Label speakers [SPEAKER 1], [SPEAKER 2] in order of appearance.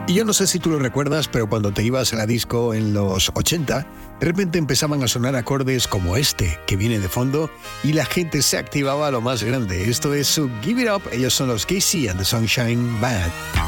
[SPEAKER 1] Y yo no sé si tú lo recuerdas, pero cuando te ibas a la disco en los 80, de repente empezaban a sonar acordes como este, que viene de fondo, y la gente se activaba a lo más grande. Esto es su Give It Up, ellos son los Casey and the Sunshine Band.